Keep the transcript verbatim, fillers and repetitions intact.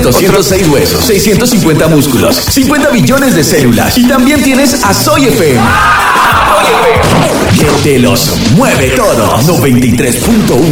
doscientos seis huesos, seiscientos cincuenta músculos, cincuenta billones de células. Y también tienes a Soy F M. Que te los mueve todo. noventa y tres punto uno